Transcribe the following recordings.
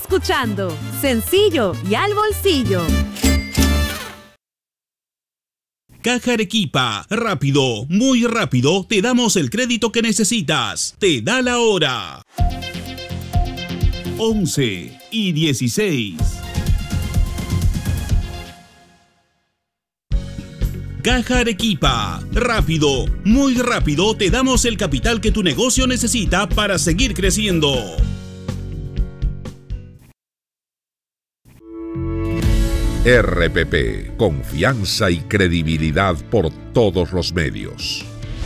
escuchando. Sencillo y al bolsillo. Caja Arequipa, rápido, muy rápido, te damos el crédito que necesitas. Te da la hora. 11:16. Caja Arequipa, rápido, muy rápido, te damos el capital que tu negocio necesita para seguir creciendo. RPP, confianza y credibilidad por todos los medios.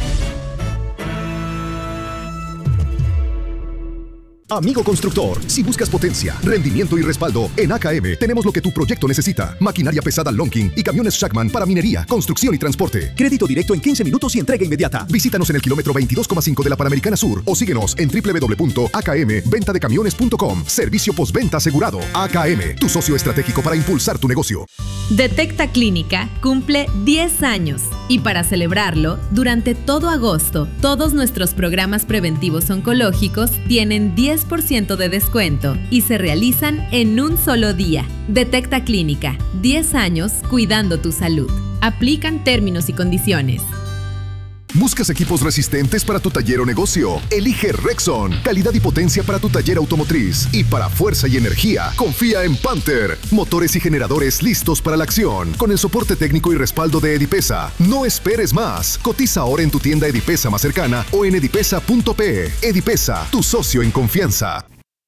Amigo constructor, si buscas potencia, rendimiento y respaldo, en AKM tenemos lo que tu proyecto necesita. Maquinaria pesada Lonking y camiones Shackman para minería, construcción y transporte. Crédito directo en 15 minutos y entrega inmediata. Visítanos en el kilómetro 22,5 de la Panamericana Sur o síguenos en www.akmventadecamiones.com. Servicio postventa asegurado. AKM, tu socio estratégico para impulsar tu negocio. Detecta Clínica cumple 10 años y para celebrarlo, durante todo agosto, todos nuestros programas preventivos oncológicos tienen 10% de descuento y se realizan en un solo día. Detecta Clínica, 10 años cuidando tu salud. Aplican términos y condiciones. ¿Buscas equipos resistentes para tu taller o negocio? Elige Rexon. Calidad y potencia para tu taller automotriz. Y para fuerza y energía, confía en Panther. Motores y generadores listos para la acción. Con el soporte técnico y respaldo de Edipesa. No esperes más. Cotiza ahora en tu tienda Edipesa más cercana o en edipesa.pe. Edipesa, tu socio en confianza.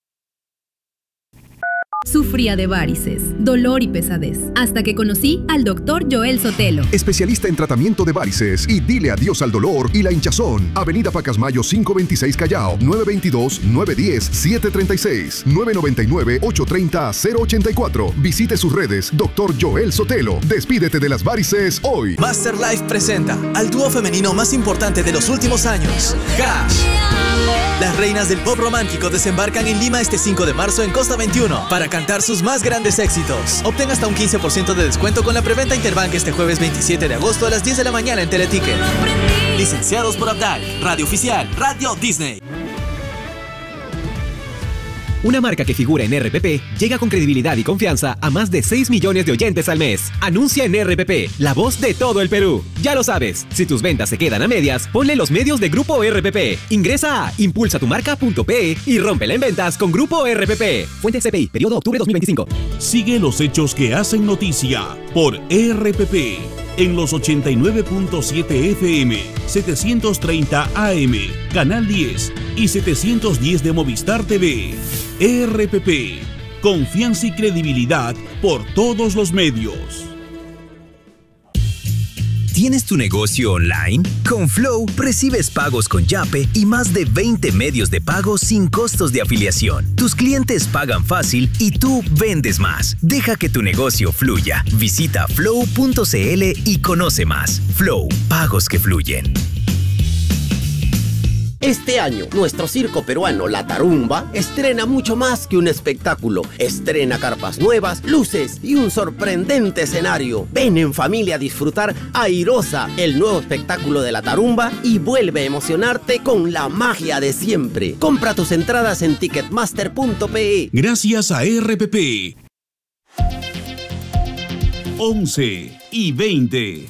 Sufría de varices, dolor y pesadez, hasta que conocí al Dr. Joel Sotelo. Especialista en tratamiento de varices y dile adiós al dolor y la hinchazón. Avenida Pacasmayo 526 Callao, 922-910-736, 999-830-084. Visite sus redes, Dr. Joel Sotelo. Despídete de las varices hoy. Master Life presenta al dúo femenino más importante de los últimos años, Hash. Las reinas del pop romántico desembarcan en Lima este 5 de marzo en Costa 21 para cantar sus más grandes éxitos. Obtén hasta un 15% de descuento con la preventa Interbank este jueves 27 de agosto a las 10 de la mañana en Teleticket. Licenciados por Abdal, Radio Oficial, Radio Disney. Una marca que figura en RPP llega con credibilidad y confianza a más de 6 millones de oyentes al mes. Anuncia en RPP, la voz de todo el Perú. Ya lo sabes, si tus ventas se quedan a medias, ponle los medios de Grupo RPP. Ingresa a impulsatumarca.pe y rómpela en ventas con Grupo RPP. Fuente CPI, periodo octubre 2025. Sigue los hechos que hacen noticia por RPP en los 89.7 FM, 730 AM, Canal 10 y 710 de Movistar TV. RPP, confianza y credibilidad por todos los medios. ¿Tienes tu negocio online? Con Flow recibes pagos con Yape y más de 20 medios de pago sin costos de afiliación. Tus clientes pagan fácil y tú vendes más. Deja que tu negocio fluya. Visita flow.cl y conoce más. Flow, pagos que fluyen. Este año, nuestro circo peruano, La Tarumba, estrena mucho más que un espectáculo. Estrena carpas nuevas, luces y un sorprendente escenario. Ven en familia a disfrutar Airosa, el nuevo espectáculo de La Tarumba, y vuelve a emocionarte con la magia de siempre. Compra tus entradas en ticketmaster.pe. Gracias a RPP. 11:20.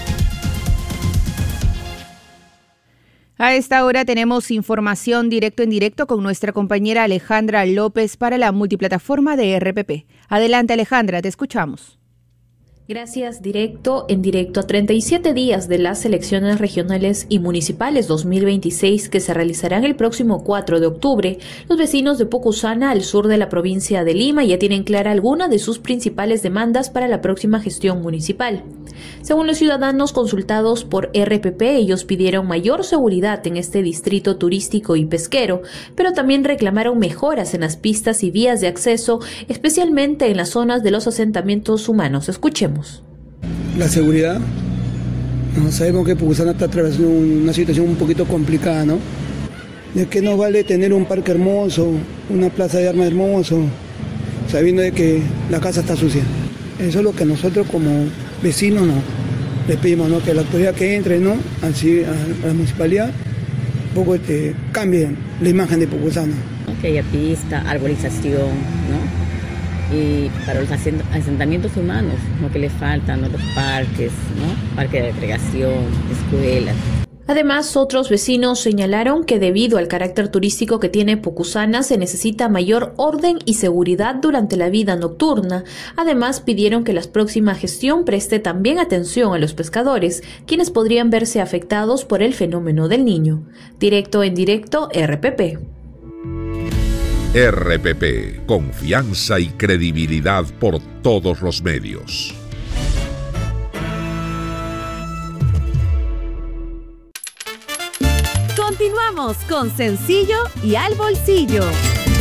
A esta hora tenemos información directo en directo con nuestra compañera Alejandra López para la multiplataforma de RPP. Adelante, Alejandra, te escuchamos. Gracias. Directo en directo a 37 días de las elecciones regionales y municipales 2026 que se realizarán el próximo 4 de octubre, los vecinos de Pucusana, al sur de la provincia de Lima, ya tienen clara alguna de sus principales demandas para la próxima gestión municipal. Según los ciudadanos consultados por RPP, ellos pidieron mayor seguridad en este distrito turístico y pesquero, pero también reclamaron mejoras en las pistas y vías de acceso, especialmente en las zonas de los asentamientos humanos. Escuchemos. La seguridad. No, sabemos que Pucusana está atravesando una situación un poquito complicada, ¿no? ¿De qué nos vale tener un parque hermoso, una plaza de armas hermoso, sabiendo de que la casa está sucia? Eso es lo que nosotros como vecinos no le pedimos, ¿no? Que la autoridad que entre, ¿no? Así a la municipalidad, un poco cambie la imagen de Pucusana. que haya pista, arborización, ¿no? Y para los asentamientos humanos, lo que les faltan, ¿no? Los parques, ¿no? Parque de recreación, escuelas. Además, otros vecinos señalaron que debido al carácter turístico que tiene Pucusana se necesita mayor orden y seguridad durante la vida nocturna. Además, pidieron que la próxima gestión preste también atención a los pescadores, quienes podrían verse afectados por el fenómeno del Niño. Directo en directo, RPP. RPP, confianza y credibilidad por todos los medios. Continuamos con Sencillo y al Bolsillo.